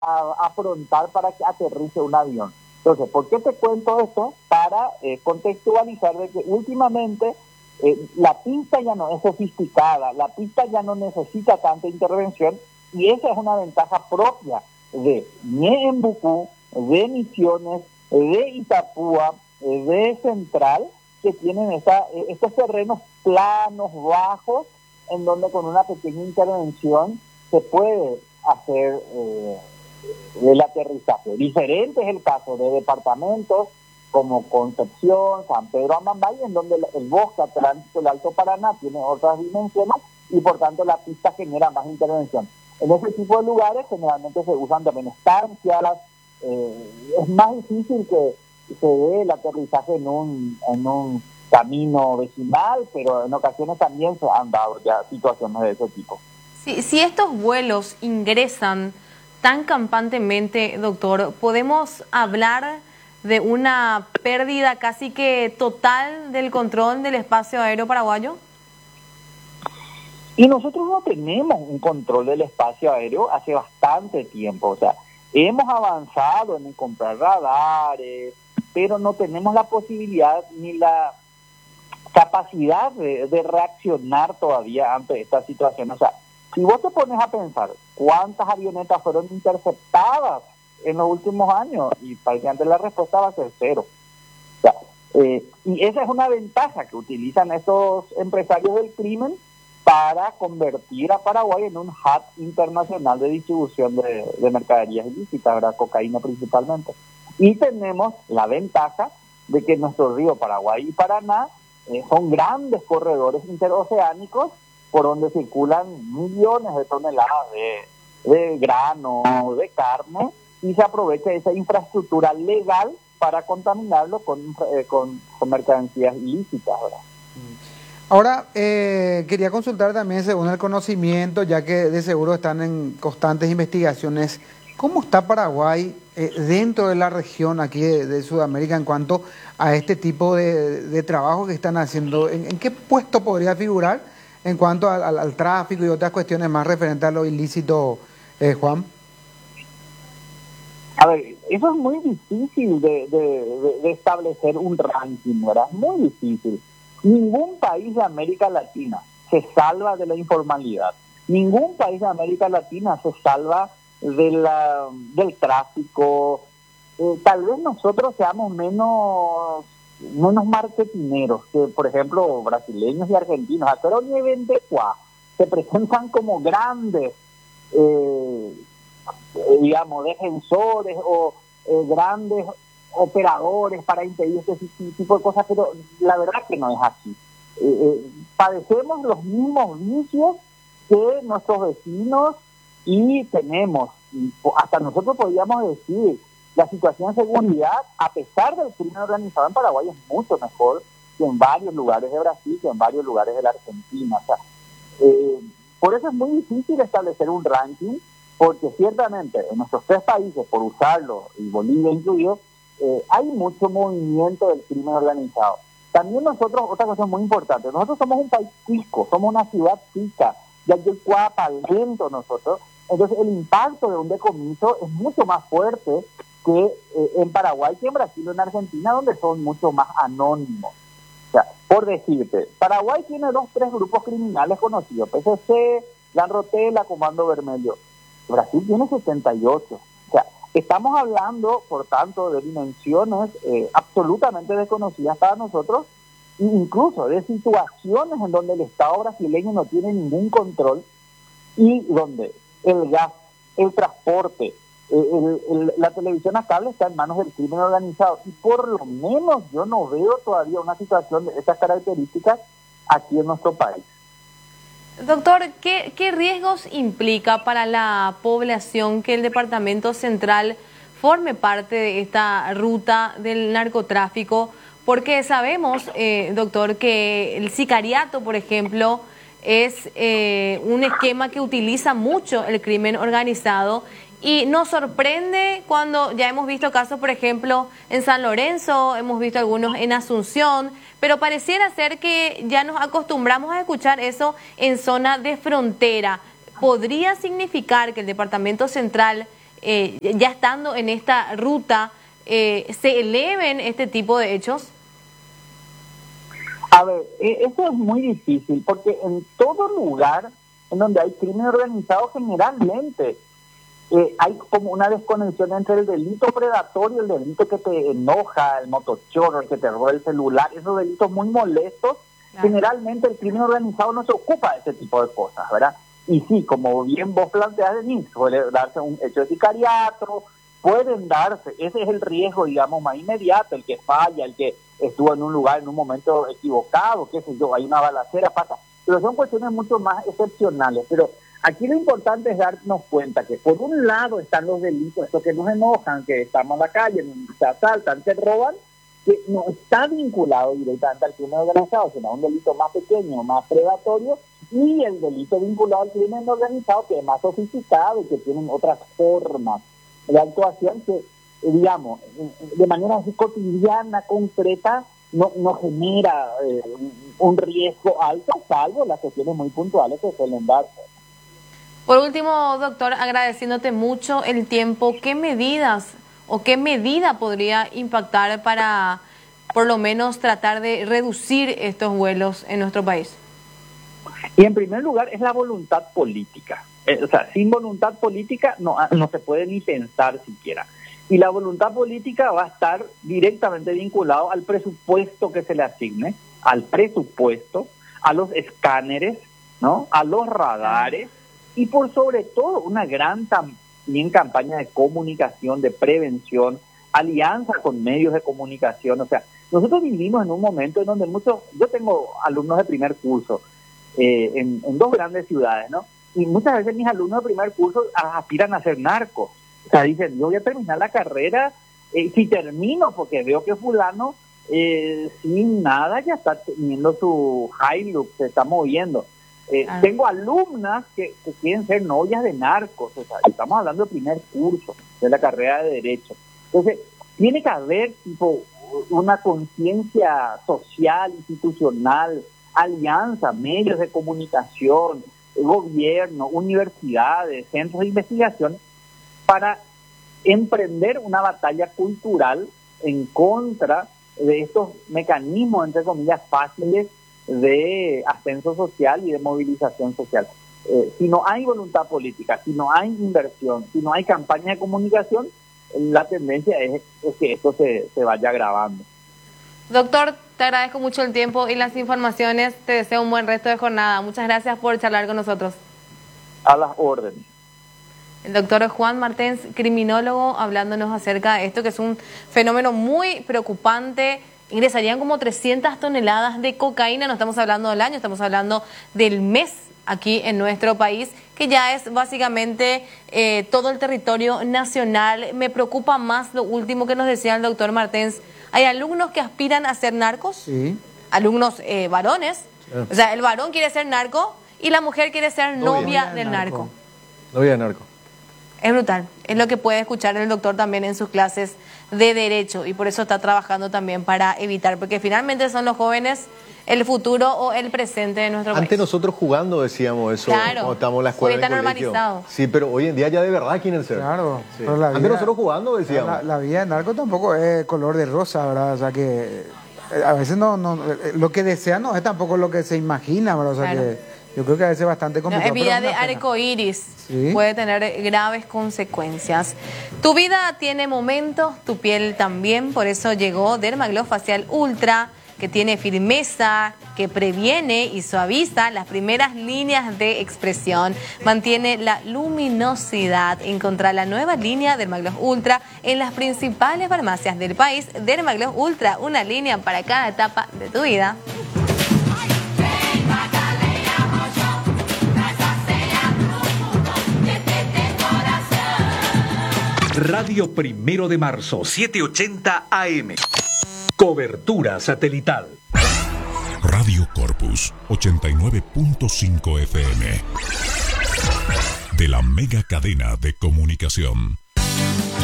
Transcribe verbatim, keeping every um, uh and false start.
a afrontar para que aterrice un avión. Entonces, ¿por qué te cuento esto? Para eh, contextualizar de que últimamente eh, la pista ya no es sofisticada, la pista ya no necesita tanta intervención y esa es una ventaja propia de Ñeembucú, de Misiones, de Itapúa, de Central, que tienen esta, estos terrenos planos, bajos, en donde con una pequeña intervención se puede hacer eh, el aterrizaje. Diferente es el caso de departamentos como Concepción, San Pedro Amambay, en donde el, el bosque atlántico del Alto Paraná tiene otras dimensiones y por tanto la pista genera más intervención. En ese tipo de lugares generalmente se usan también estancias, eh, es más difícil que se dé el aterrizaje en un, en un camino vecinal, pero en ocasiones también se han dado ya situaciones de ese tipo. Si, si estos vuelos ingresan tan campantemente, doctor, ¿podemos hablar de una pérdida casi que total del control del espacio aéreo paraguayo? Y nosotros no tenemos un control del espacio aéreo hace bastante tiempo, o sea, hemos avanzado en comprar radares, pero no tenemos la posibilidad ni la capacidad de, de reaccionar todavía ante esta situación. O sea, si vos te pones a pensar cuántas avionetas fueron interceptadas en los últimos años, y prácticamente la respuesta va a ser cero. O sea, eh, y esa es una ventaja que utilizan estos empresarios del crimen para convertir a Paraguay en un hub internacional de distribución de, de mercaderías ilícitas, ¿verdad? Cocaína principalmente. Y tenemos la ventaja de que nuestro río Paraguay y Paraná eh, son grandes corredores interoceánicos por donde circulan millones de toneladas de, de grano, de carne, y se aprovecha esa infraestructura legal para contaminarlo con, eh, con, con mercancías ilícitas, ¿verdad? Ahora, eh, quería consultar también, según el conocimiento, ya que de seguro están en constantes investigaciones, ¿cómo está Paraguay eh, dentro de la región aquí de, de Sudamérica en cuanto a este tipo de, de trabajo que están haciendo? ¿En, en qué puesto podría figurar en cuanto al, al, al tráfico y otras cuestiones más referentes a lo ilícito, eh, Juan? A ver, eso es muy difícil de, de, de, de establecer un ranking, ¿verdad? Muy difícil. Ningún país de América Latina se salva de la informalidad. Ningún país de América Latina se salva de la, del tráfico. Eh, tal vez nosotros seamos menos menos marketineros que, por ejemplo, brasileños y argentinos. Pero ni Vendecuá se presentan como grandes, eh, digamos, defensores o eh, grandes operadores para impedir este tipo de cosas, pero la verdad que no es así. Eh, eh, padecemos los mismos vicios que nuestros vecinos y tenemos, hasta nosotros podríamos decir, la situación de seguridad, a pesar del crimen organizado en Paraguay, es mucho mejor que en varios lugares de Brasil, que en varios lugares de la Argentina. O sea, eh, por eso es muy difícil establecer un ranking, porque ciertamente en nuestros tres países, por usarlo, y Bolivia incluido, Eh, hay mucho movimiento del crimen organizado. También nosotros, otra cosa muy importante, nosotros somos un país chico, somos una ciudad chica, ya que el cuapalento nosotros, entonces el impacto de un decomiso es mucho más fuerte que eh, en Paraguay, que en Brasil o en Argentina, donde son mucho más anónimos. O sea, por decirte, Paraguay tiene dos, tres grupos criminales conocidos, P C C, Gran Rotela, Comando Vermelho. Brasil tiene setenta y ocho. O sea, estamos hablando, por tanto, de dimensiones eh, absolutamente desconocidas para nosotros, e incluso de situaciones en donde el Estado brasileño no tiene ningún control y donde el gas, el transporte, eh, el, el, la televisión a cable está en manos del crimen organizado. Y por lo menos yo no veo todavía una situación de estas características aquí en nuestro país. Doctor, ¿qué, qué riesgos implica para la población que el Departamento Central forme parte de esta ruta del narcotráfico? Porque sabemos, eh, doctor, que el sicariato, por ejemplo, es eh, un esquema que utiliza mucho el crimen organizado y nos sorprende cuando ya hemos visto casos, por ejemplo, en San Lorenzo, hemos visto algunos en Asunción, pero pareciera ser que ya nos acostumbramos a escuchar eso en zona de frontera. ¿Podría significar que el Departamento Central eh, ya estando en esta ruta, eh, se eleven este tipo de hechos? A ver, eh, eso es muy difícil, porque en todo lugar en donde hay crimen organizado, generalmente eh, hay como una desconexión entre el delito predatorio, el delito que te enoja, el motochorro, el que te roba el celular, esos delitos muy molestos. Claro. Generalmente el crimen organizado no se ocupa de ese tipo de cosas, ¿verdad? Y sí, como bien vos planteás, Denise, suele darse un hecho de sicariato, pueden darse, ese es el riesgo, digamos, más inmediato, el que falla, el que estuvo en un lugar en un momento equivocado, qué sé yo, hay una balacera, pasa. Pero son cuestiones mucho más excepcionales. Pero aquí lo importante es darnos cuenta que por un lado están los delitos, estos que nos enojan, que estamos en la calle, se asaltan, se roban, que no está vinculado directamente al crimen organizado, sino a un delito más pequeño, más predatorio, y el delito vinculado al crimen organizado, que es más sofisticado y que tienen otras formas de actuación que, digamos, de manera así cotidiana, concreta, no, no genera eh, un riesgo alto, salvo las cuestiones muy puntuales que suelen darse. Por último, doctor, agradeciéndote mucho el tiempo, ¿qué medidas o qué medida podría impactar para, por lo menos, tratar de reducir estos vuelos en nuestro país? Y en primer lugar es la voluntad política. Eh, o sea, sin voluntad política no, no se puede ni pensar siquiera. Y la voluntad política va a estar directamente vinculado al presupuesto que se le asigne, al presupuesto, a los escáneres, ¿no? A los radares y por sobre todo una gran también campaña de comunicación, de prevención, alianza con medios de comunicación. O sea, nosotros vivimos en un momento en donde muchos, yo tengo alumnos de primer curso eh, en, en dos grandes ciudades, ¿no? Y muchas veces mis alumnos de primer curso aspiran a ser narcos. O sea, dicen, yo voy a terminar la carrera, eh, si termino, porque veo que fulano eh, sin nada ya está teniendo su Hilux, se está moviendo. Eh, ah. Tengo alumnas que, que quieren ser novias de narcos, o sea, estamos hablando de primer curso de la carrera de Derecho. Entonces, tiene que haber tipo una conciencia social, institucional, alianza, medios de comunicación, gobierno, universidades, centros de investigación, para emprender una batalla cultural en contra de estos mecanismos, entre comillas, fáciles de ascenso social y de movilización social. Eh, si no hay voluntad política, si no hay inversión, si no hay campaña de comunicación, la tendencia es, es que esto se, se vaya agravando. Doctor, te agradezco mucho el tiempo y las informaciones. Te deseo un buen resto de jornada. Muchas gracias por charlar con nosotros. A las órdenes. El doctor Juan Martens, criminólogo, hablándonos acerca de esto, que es un fenómeno muy preocupante. Ingresarían como trescientas toneladas de cocaína, no estamos hablando del año, estamos hablando del mes aquí en nuestro país, que ya es básicamente eh, todo el territorio nacional. Me preocupa más lo último que nos decía el doctor Martens. Hay alumnos que aspiran a ser narcos, sí. alumnos eh, varones, sí. O sea, el varón quiere ser narco y la mujer quiere ser novia, novia del narco. narco. Novia del narco. Es brutal, es lo que puede escuchar el doctor también en sus clases de Derecho y por eso está trabajando también para evitar, porque finalmente son los jóvenes el futuro o el presente de nuestro país. Antes nosotros jugando decíamos eso, claro, cuando estábamos en la escuela. Hoy está normalizado. Sí, pero hoy en día ya de verdad quieren ser. Claro, sí. Pero la vida, antes nosotros jugando decíamos. La, la vida de narco tampoco es color de rosa, ¿verdad? O sea que a veces no, no lo que desean no es tampoco lo que se imagina, ¿verdad? O sea claro. que yo creo que a veces es bastante complicado. No, es vida de arcoíris, ¿sí? Puede tener graves consecuencias. Tu vida tiene momentos, tu piel también, por eso llegó Dermagloss Facial Ultra, que tiene firmeza, que previene y suaviza las primeras líneas de expresión, mantiene la luminosidad. Encontrá la nueva línea Dermagloss Ultra en las principales farmacias del país. Dermagloss Ultra, una línea para cada etapa de tu vida. Radio Primero de Marzo, setecientos ochenta A M. Cobertura satelital. Radio Corpus, ochenta y nueve punto cinco F M. De la mega cadena de comunicación.